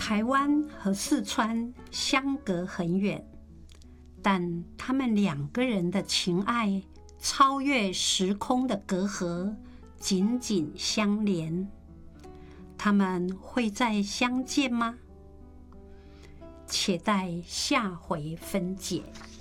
台湾和四川相隔很远，但他们两个人的情爱超越时空的隔阂，紧紧相连。他们会再相见吗？且待下回分解。